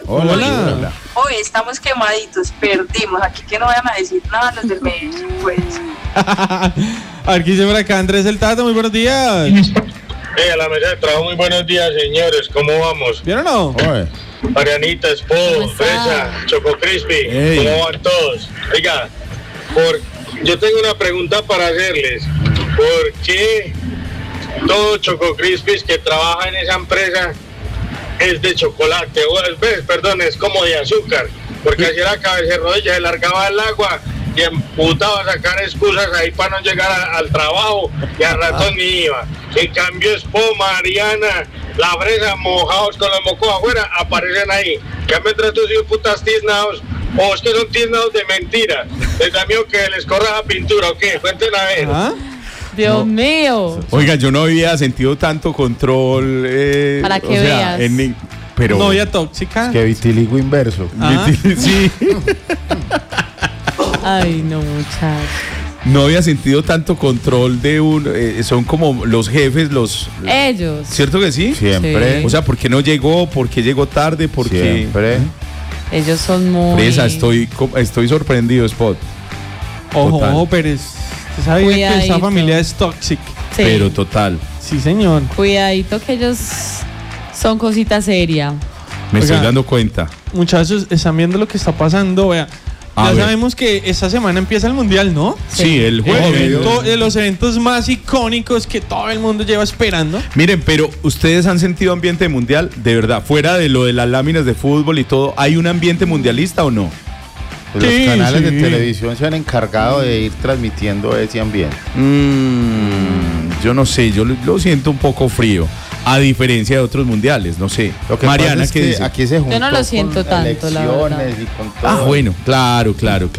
Hola. Hoy estamos quemaditos, perdimos. Aquí que no vayan a decir nada los del Medellín, pues. A ver, ¿qué dice por acá Andrés el Tata? Muy buenos días. A la mesa de trabajo, muy buenos días, señores. ¿Cómo vamos? ¿Bien o no? Oye. Marianita, Spot, Fresa, Choco Crispy. ¿Cómo van todos? Oiga, yo tengo una pregunta para hacerles. ¿Por qué todo Choco Crispy que trabaja en esa empresa es de chocolate? Perdón, es como de azúcar. Porque así la cabeza de rodilla se largaba el agua y emputaba a sacar excusas ahí para no llegar al trabajo y al rato ni iba. En cambio, Spot, Mariana, la Fresa, mojados con los mocos afuera, aparecen ahí. Ya me trato de putas tiznados, o es que son tiznados de mentira. Les da miedo que les corra la pintura, ¿o qué? Cuenten a ver. Dios mío. Oiga, yo no había sentido tanto control. Para que veas. Pero novia tóxica. Que vitiligo inverso. Sí. Ay, no, muchachos. No había sentido tanto control de son como los jefes, ellos. ¿Cierto que sí? Siempre. Sí. O sea, ¿por qué no llegó? ¿Por qué llegó tarde? ¿Por qué? Siempre. Ellos son muy... Fresa, estoy sorprendido, Spot. Ojo, pero usted sabía que esa familia es tóxica. Sí. Pero total. Sí, señor. Cuidadito que ellos son cosita seria. Me estoy dando cuenta. Muchachos, están viendo lo que está pasando, vea. Ya sabemos que esta semana empieza el Mundial, ¿no? Sí, el jueves. De los eventos más icónicos que todo el mundo lleva esperando. Miren, pero ¿ustedes han sentido ambiente mundial? De verdad, fuera de lo de las láminas de fútbol y todo, ¿hay un ambiente mundialista o no? Pues los canales de televisión se han encargado de ir transmitiendo ese ambiente. Yo no sé, yo lo siento un poco frío. A diferencia de otros mundiales, no sé. Lo que Mariana, pasa es ¿qué que dice? aquí se juntó Yo no lo siento con tanto, la verdad. elecciones y con todo. Bueno, claro.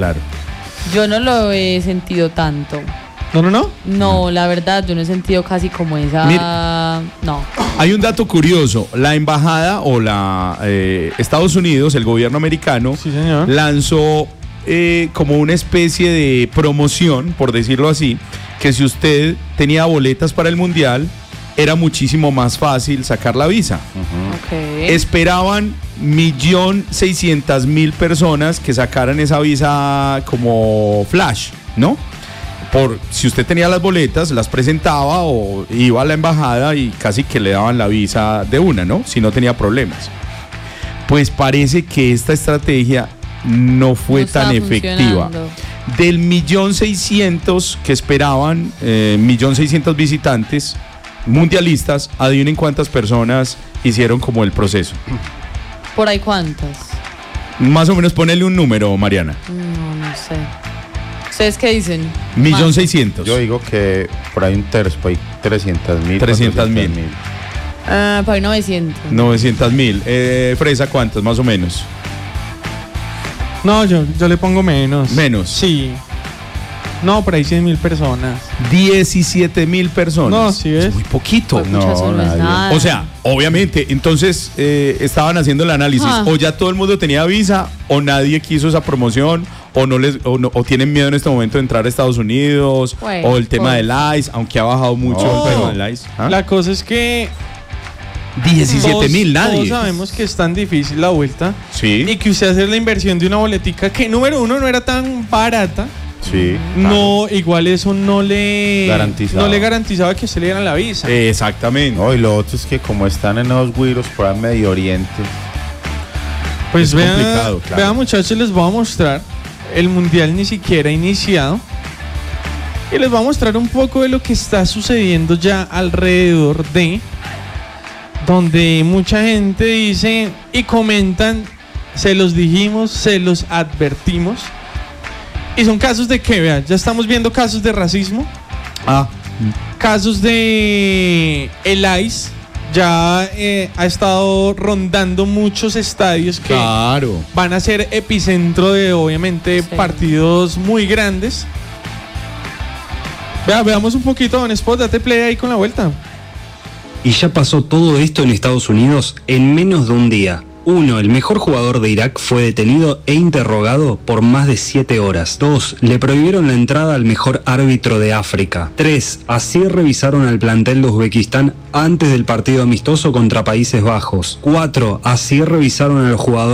Yo no lo he sentido tanto. ¿No? No, la verdad, yo no he sentido casi como esa... No. Hay un dato curioso. La embajada o Estados Unidos, el gobierno americano, sí, señor, lanzó como una especie de promoción, por decirlo así, que si usted tenía boletas para el Mundial, era muchísimo más fácil sacar la visa. Okay. Esperaban 1.600.000 personas que sacaran esa visa como flash, ¿no? Si usted tenía las boletas, las presentaba o iba a la embajada y casi que le daban la visa de una, ¿no? Si no tenía problemas. Pues parece que esta estrategia no fue tan efectiva. Del 1.600.000 que esperaban, 1.600.000 visitantes mundialistas, adivinen cuántas personas hicieron como el proceso. ¿Por ahí cuántas? Más o menos ponele un número, Mariana. No sé. ¿Ustedes qué dicen? 1.600.000. Yo digo que por ahí un tercio, por ahí 300.000. 300.000. Por ahí 900. 900.000. Fresa, ¿cuántas más o menos? No, yo le pongo menos. ¿Menos? Sí. No, por ahí 100.000 personas. 17.000 personas. No, sí es. Muy poquito. Pues no es nada. O sea, obviamente, entonces estaban haciendo el análisis. O ya todo el mundo tenía visa, o nadie quiso esa promoción, o tienen miedo en este momento de entrar a Estados Unidos, o el tema del ICE, aunque ha bajado mucho el tema del ICE. La cosa es que 17.000, nadie. Todos sabemos que es tan difícil la vuelta. Sí. Y que usted hace la inversión de una boletica que, número uno, no era tan barata. Sí. No, igual eso no le garantizaba que usted le dieran la visa. Exactamente. No, y lo otro es que como están en los güiros por el Medio Oriente. Pues es complicado, claro. Vean, muchachos, les voy a mostrar. El mundial ni siquiera ha iniciado. Y les voy a mostrar un poco de lo que está sucediendo ya alrededor de... Donde mucha gente dice y comentan, se los dijimos, se los advertimos. Y son casos de que, vean, ya estamos viendo casos de racismo. Casos de el ICE. Ya ha estado rondando muchos estadios que van a ser epicentro de, obviamente, partidos muy grandes. Veamos un poquito, Don Spot, date play ahí con la vuelta. Y ya pasó todo esto en Estados Unidos en menos de un día. 1. El mejor jugador de Irak fue detenido e interrogado por más de 7 horas. 2. Le prohibieron la entrada al mejor árbitro de África. 3. Así revisaron al plantel de Uzbekistán antes del partido amistoso contra Países Bajos. 4. Así revisaron al jugador